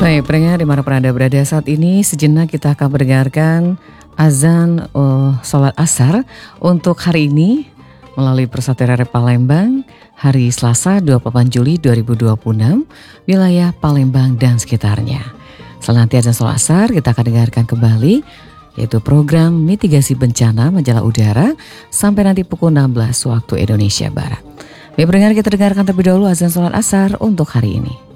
Baik, pendengar dimanapun Anda berada saat ini, sejenak kita akan mendengarkan azan sholat asar untuk hari ini melalui Persatuan RRI Palembang, hari Selasa 28 Juli 2026, wilayah Palembang dan sekitarnya. Setelah nanti azan sholat asar, kita akan dengarkan kembali, yaitu program mitigasi bencana majalah udara, sampai nanti pukul 16 waktu Indonesia Barat. Baik pendengar, kita dengarkan terlebih dahulu azan sholat asar untuk hari ini.